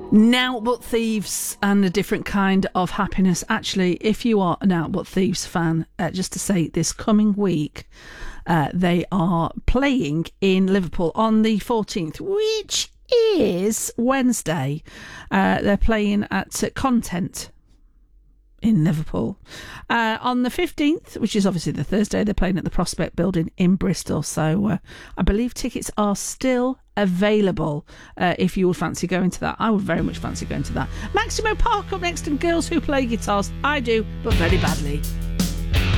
Now But Thieves and a different kind of happiness. Actually, if you are an Out But Thieves fan, just to say this coming week, they are playing in Liverpool on the 14th, which is Wednesday. They're playing at Content in Liverpool. On the 15th, which is obviously the Thursday, they're playing at the Prospect Building in Bristol. So I believe tickets are still available if you would fancy going to that. I would very much fancy going to that. Maximo Park up next and Girls Who Play Guitars. I do, but very badly.